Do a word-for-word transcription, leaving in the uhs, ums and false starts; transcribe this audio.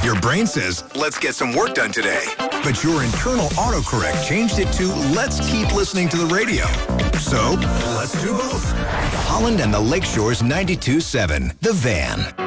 Your brain says, let's get some work done today. But your internal autocorrect changed it to, let's keep listening to the radio. So, let's do both. Holland and the Lakeshore's ninety-two point seven, The Van.